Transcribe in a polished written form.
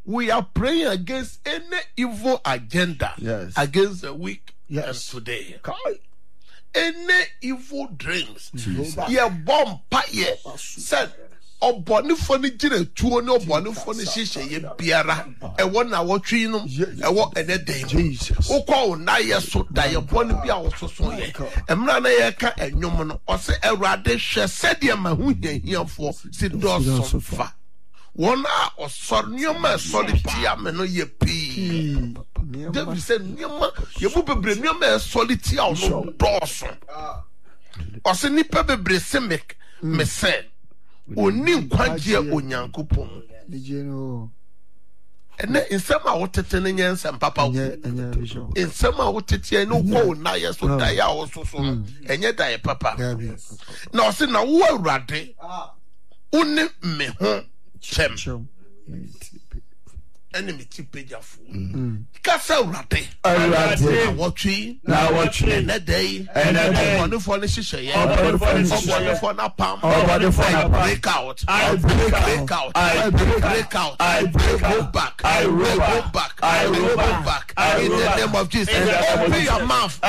we are praying against any evil agenda against the weak and today. Any evil dreams. Yeah, bomb paye said. Oboni foni jire tuo ne oboni foni hihye ye biara ewo na wotwe no ewo ene den ukọ na ye so da ye boni bia wososo ye emra na ye ka enwom no ose Awurade hwe sede ma hu hiahiafo si do fa wona osor nyoma soliti ame no ye pi David said nyoma ye bu bebre nyoma soliti a no doso ose ni pe bebre semek me say oni nkwaje onyankopon ene nsema wotete ne nyensa papa nsema wotete no ko na ye so da ya wososo enye da ye papa na o se na wo Awurade uni me ho chem enemy tipejafo kasa Awurade wotwi na day one for the shisha for na palm break out I break out go back in the name of Jesus. Open your mouth